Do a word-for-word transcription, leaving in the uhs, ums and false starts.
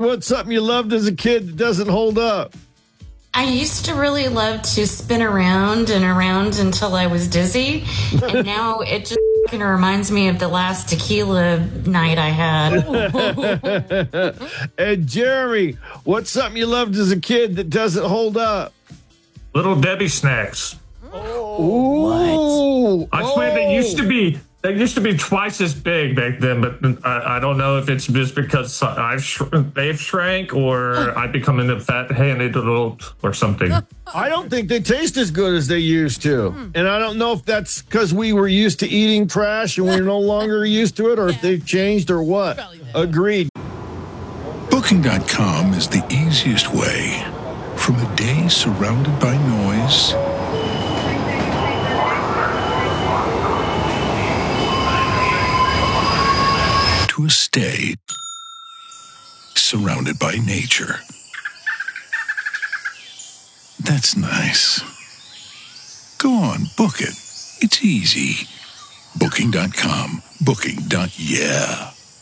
what's something you loved as a kid that doesn't hold up? I used to really love to spin around and around until I was dizzy, and now it just fucking reminds me of the last tequila night I had. And Jeremy, what's something you loved as a kid that doesn't hold up? Little Debbie snacks. Oh, I swear they used to be they used to be twice as big back then, but I, I don't know if it's just because I've sh- they've shrank or I become a fat-handed adult or something. I don't think they taste as good as they used to, and I don't know if that's because we were used to eating trash and we're no longer used to it, or if they've changed or what. Agreed. Booking dot com is the easiest way from a day surrounded by noise to a stay surrounded by nature. That's nice. Go on, book it. It's easy. Booking dot com. Booking. Yeah.